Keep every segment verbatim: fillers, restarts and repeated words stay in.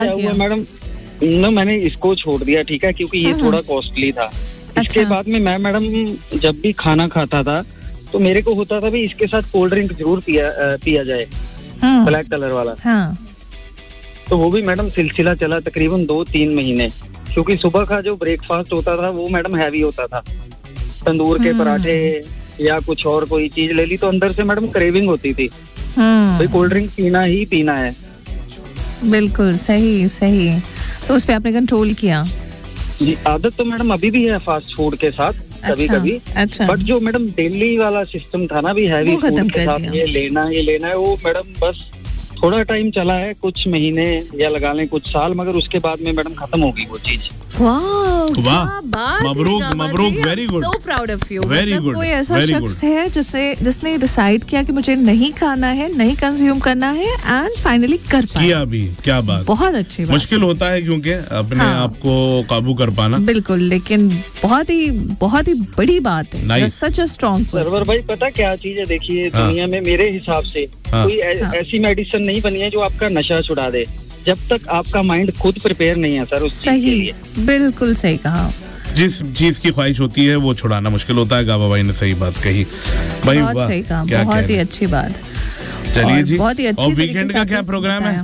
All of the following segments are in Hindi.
क्या हुआ मैडम ना, मैंने इसको छोड़ दिया, ठीक है, क्योंकि ये थोड़ा कॉस्टली था। अच्छा। इसके बाद में मैं मैडम जब भी खाना खाता था तो मेरे को होता था भी इसके साथ कोल्ड ड्रिंक जरूर पिया पिया जाए, ब्लैक कलर वाला। हाँ। तो वो भी मैडम सिलसिला चला तकरीबन दो तीन महीने, क्योंकि सुबह का जो ब्रेकफास्ट होता था वो मैडम हैवी होता था। तंदूर के पराठे या कुछ और कोई चीज ले ली तो अंदर से मैडम क्रेविंग होती थी, भाई कोल्ड ड्रिंक पीना ही पीना है। बिल्कुल सही सही। तो उस पे आपने कंट्रोल किया? जी, आदत तो मैडम अभी भी है फास्ट फूड के साथ कभी अच्छा, कभी। अच्छा। बट जो मैडम डेली वाला सिस्टम था ना भी हैवी फूड के साथ ये लेना ये लेना है, वो मैडम बस थोड़ा टाइम चला है, कुछ महीने या लगा लें कुछ साल, मगर उसके बाद में मैडम खत्म होगी वो चीज। वाह, Mabrook Mabrook, very good, so proud of you. Very good. कोई ऐसा शख्स है जिसने जिसने डिसाइड किया कि मुझे नहीं खाना है, नहीं कंज्यूम करना है, एंड फाइनली कर पाया। किया भी, क्या बात, बहुत अच्छी बात। मुश्किल होता है क्योंकि अपने हाँ। आप को काबू कर पाना। बिल्कुल, लेकिन बहुत ही बहुत ही बड़ी बात है। Nice. Such a strong server भाई पता क्या चीज है, देखिए हाँ। दुनिया में मेरे हिसाब से हाँ। कोई ऐ- हाँ। ऐसी मेडिसिन नहीं बनी है जो आपका नशा छुड़ा दे, जब तक आपका माइंड खुद प्रिपेयर नहीं है सर उस चीज के सही, लिए। बिल्कुल सही कहा। जिस चीज की ख्वाहिश होती है वो छुड़ाना मुश्किल होता है। गाबा भाई ने सही बात कही भाई, बहुत वाह, सही कहा, क्या बहुत कह ही रहे। अच्छी बात। चलिए और जी, बहुत ही अच्छी और तरीके वीकेंड से का क्या आपने प्रोग्राम है? बताया।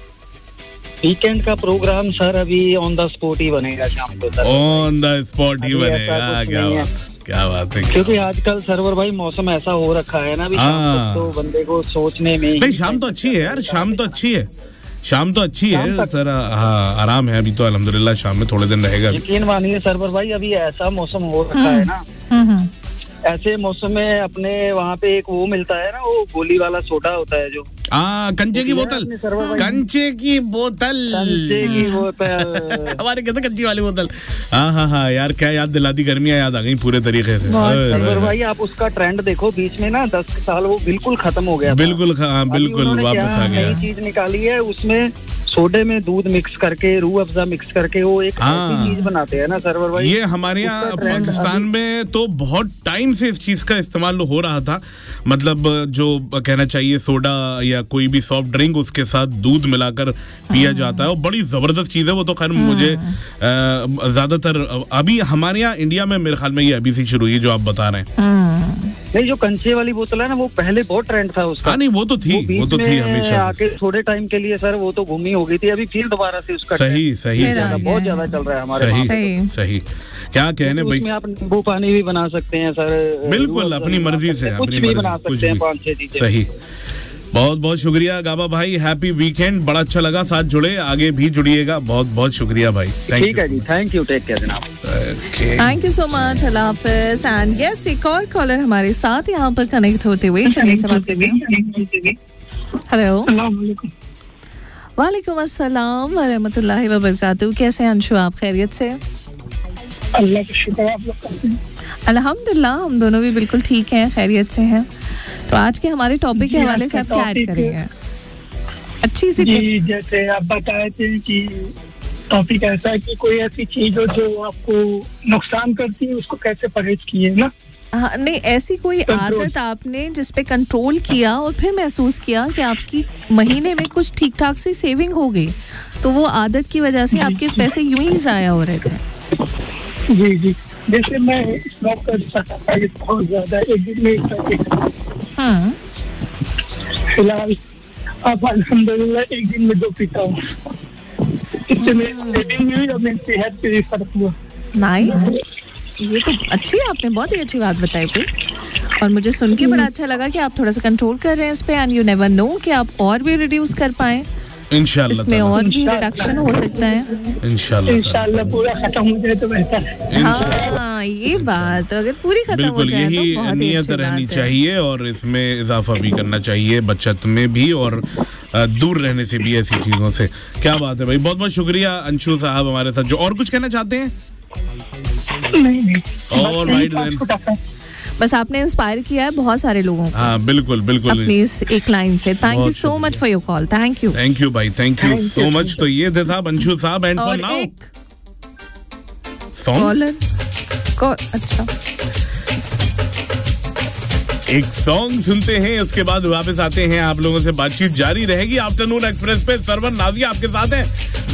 वीकेंड का प्रोग्राम सर अभी ऑन द स्पॉट ही बनेगा शाम को सर। ऑन द स्पॉट ही अभी ऐसा बनेगा, कुछ क्या नहीं है। बात, क्या बात है। क्योंकि आजकल सरवर भाई मौसम ऐसा हो रखा है ना, भी शाम हाँ। तक तो बंदे को सोचने में भाई ही शाम तो अच्छी है यार, शाम तो अच्छी है, शाम तो अच्छी शाम है तक- सर। हाँ, आराम है अभी तो अल्हम्दुलिल्लाह, शाम में थोड़े दिन रहेगा अभी। यकीन मानिए सरवर भाई, अभी ऐसा मौसम हो रखा है ना, हम्म, हम्म। ऐसे मौसम में अपने वहाँ पे एक वो मिलता है ना, वो गोली वाला सोडा होता है जो आ, कंचे की वो बोतल, आपने सरवर भाई- कंचे की बोतल, कंचे की बोतल। हमारे कहते कंची वाली बोतल। हाँ हाँ हाँ यार, क्या याद दिला दी, गर्मियाँ याद आ गई पूरे तरीके से। बहुत ओए, सही। ओए, सरवर ओए। भाई आप उसका ट्रेंड देखो, बीच में ना दस साल वो बिल्कुल खत्म हो गया था। बिल्कुल, हाँ अभी बिल्कुल उन्होंने वापस क्या आ गया। नई चीज निकाली है, उसमें सोडे में दूध मिक्स करके, रूह अफ़ज़ा मिक्स करके वो एक हाँ। ऐसी चीज बनाते हैं ना सरवर भाई। ये हमारे यहाँ उसका trend पाकिस्तान अभी- में तो बहुत टाइम से इस चीज का इस्तेमाल हो रहा था। मतलब जो कहना चाहिए सोडा या कोई भी सॉफ्ट ड्रिंक, उसके साथ दूध मिलाकर पिया जाता है, और बड़ी जबरदस्त चीज है वो तो। खैर मुझे अ, ज्यादातर अभी हमारे यहाँ इंडिया में मेरे ख्याल में ये अभी से शुरू हुई जो आप बता रहे हैं। नहीं, जो कंचे वाली बोतल है ना, वो पहले बहुत ट्रेंड था उसका। हाँ नहीं, वो तो थी, बीच वो तो थी में हमेशा आके थोड़े टाइम के लिए सर वो तो घूमी हो गई थी, अभी फिर दोबारा से उसका सही trend सही फिर आ सही गया। बहुत ज्यादा चल रहा है हमारे सही वहाँ पे। सही। सही। क्या कहने भाई, उसमें आप नींबू पानी भी बना सकते हैं सर, बिल्कुल रूह अफ़ज़ा अपनी भी बना मर्जी सकते से, हैं, कुछ अपनी भी मर्जी, बना कुछ सकते हैं, भी। पाँच छह चीजें। सही। बहुत बहुत शुक्रिया गाबा भाई, हैप्पी वीकेंड, बड़ा अच्छा लगा साथ जुड़े, आगे भी जुड़िएगा। बहुत बहुत शुक्रिया भाई, थैंक ठीक है जी, थैंक यू, टेक केयर जनाब। Thank you so much, Allah Hafiz. And yes, एक और कॉलर हमारे साथ यहाँ पर कनेक्ट होते हुए, चलिए इनसे बात करते हैं। हेलो, वालेकुम अस्सलाम व रहमतुल्लाहि व बरकातहू। कैसे हैं अंशु आप, खैरियत से? अल्लाह का शुक्र, आप लोग कैसे हैं? अल्हम्दुलिल्लाह, हम दोनों भी बिल्कुल ठीक हैं, खैरियत से हैं। तो आज के हमारे टॉपिक के जी, हवाले आज से का आप क्या ऐड टॉपिक- करेंगे? अच्छी सी जी, जैसे आप बताए थे कि टॉपिक ऐसा है कि कोई ऐसी चीज हो जो आपको नुकसान करती है, उसको कैसे परहेज किए ना। हाँ, नहीं, ऐसी कोई कंट्रोल। आदत आपने जिस पे कंट्रोल किया और फिर महसूस किया कि आपकी महीने में कुछ ठीक ठाक सी सेविंग हो गई, तो वो आदत की वजह से आपके पैसे यूं ही जाया हो रहे थे। जी जी, जैसे मैं स्मोक करता था पहले बहुत ज्यादा, एक दिन में एक पैकेट। हम्म, फिलहाल अब अल्हम्दुलिल्लाह एक दिन में दो पीता हूँ। इससे मेरी सेविंग हुई और मेरी सेहत पे भी फर्क हुआ। नाइस, ये तो अच्छी, आपने बहुत ही अच्छी बात बताई फिर, और मुझे सुन के बड़ा अच्छा लगा कि आप थोड़ा सा कंट्रोल कर रहे हैं इस पे, एंड यू नेवर नो कि आप और भी रिड्यूस कर पाए, इंशाल्लाह इसमें ताला, और भी रिडक्शन हो सकता है। इंशाल्लाह ताला। इंशाल्लाह पूरा खत्म हो जाए तो बेहतर है। हाँ, ये बात अगर पूरी खत्म हो बिल्कुल, जाए यही तो बहुत ही नीयत अच्छी रहनी बात है। चाहिए, और इसमें इजाफा भी करना चाहिए, बचत में भी और अ, दूर रहने से भी ऐसी चीजों से। क्या बात है भाई, बहुत बहुत शुक्रिया अंशु साहब हमारे साथ। जो और कुछ कहना चाहते हैं? नहीं नहीं, All right then. then. बस आपने इंस्पायर किया है बहुत सारे लोगों को हाँ बिल्कुल बिल्कुल, अपनी इस एक लाइन से। थैंक यू बहुत so much for your call, thank you. Thank you भाई, thank you Thank so you, much. thank तो ये थे साहब अंशु साहब, एंड फॉर और नाउ एक सॉन्ग कॉलर को, अच्छा एक सॉन्ग सुनते हैं, उसके बाद वापस आते हैं, आप लोगों से बातचीत जारी रहेगी। आफ्टरनून एक्सप्रेस पे सरवन नाजिया आपके साथ है।